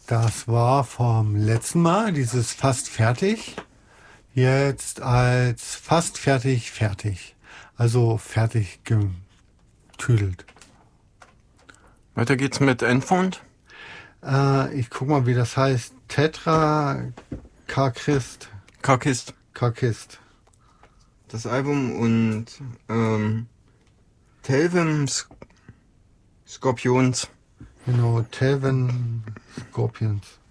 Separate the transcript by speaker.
Speaker 1: Das war vom letzten Mal, dieses fast fertig. Jetzt als fast fertig fertig. Also fertig getüdelt.
Speaker 2: Weiter geht's mit Enfant.
Speaker 1: Ich guck mal, wie das heißt. Tetra Karkist.
Speaker 2: Karkist. Das Album und Telvim Scorpions.
Speaker 1: Genau, Telven Scorpions.